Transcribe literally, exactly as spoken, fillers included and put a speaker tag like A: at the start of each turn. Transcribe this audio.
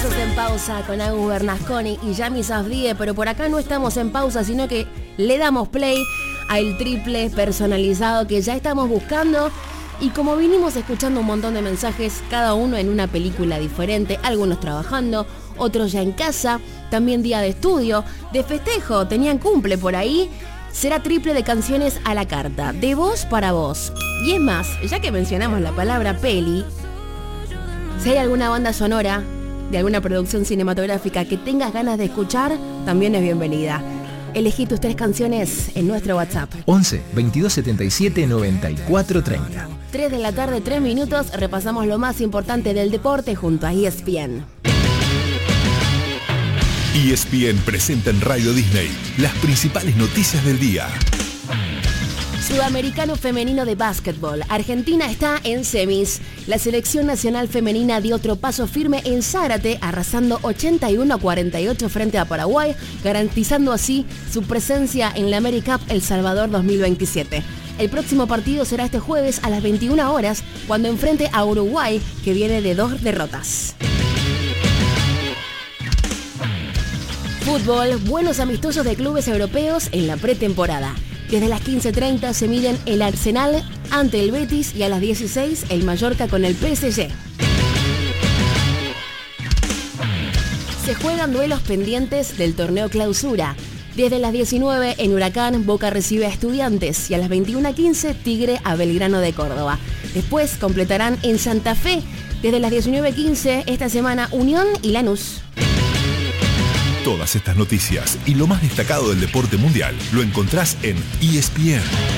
A: Estás en pausa con Agus Bernasconi y Yami Safdie, pero por acá no estamos en pausa, sino que le damos play al triple personalizado que ya estamos buscando. Y como vinimos escuchando un montón de mensajes, cada uno en una película diferente, algunos trabajando, otros ya en casa, también día de estudio, de festejo, tenían cumple por ahí, será triple de canciones a la carta, de vos para vos. Y es más, ya que mencionamos la palabra peli, si hay alguna banda sonora de alguna producción cinematográfica que tengas ganas de escuchar, también es bienvenida. Elegí tus tres canciones en nuestro WhatsApp.
B: once, veintidós setenta y siete, noventa y cuatro treinta.
A: tres de la tarde, tres minutos, repasamos lo más importante del deporte junto a E S P N.
C: E S P N presenta en Radio Disney las principales noticias del día.
A: Sudamericano femenino de básquetbol. Argentina está en semis. La selección nacional femenina dio otro paso firme en Zárate, arrasando ochenta y uno a cuarenta y ocho frente a Paraguay, garantizando así su presencia en la AmeriCup El Salvador dos mil veintisiete. El próximo partido será este jueves a las veintiuna horas, cuando enfrente a Uruguay, que viene de dos derrotas. Fútbol, buenos amistosos de clubes europeos en la pretemporada. Desde las quince treinta se miden el Arsenal ante el Betis y a las dieciséis el Mallorca con el P S G. Se juegan duelos pendientes del torneo Clausura. Desde las diecinueve en Huracán, Boca recibe a Estudiantes y a las veintiuna quince Tigre a Belgrano de Córdoba. Después completarán en Santa Fe desde las diecinueve quince esta semana Unión y Lanús.
C: Todas estas noticias y lo más destacado del deporte mundial lo encontrás en E S P N.